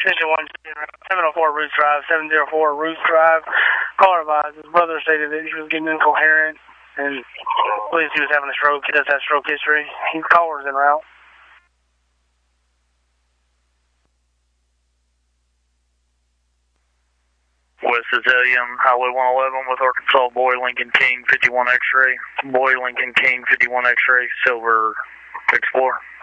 61 704 Ruth Drive, 704 Ruth Drive. Caller advised his brother stated that he was getting incoherent and believes he was having a stroke. He does have stroke history. His caller's en route. West Azaleum, Highway 111 with Arkansas Boy Lincoln King 51 X-ray. Boy Lincoln King 51 X-ray, Silver Explorer.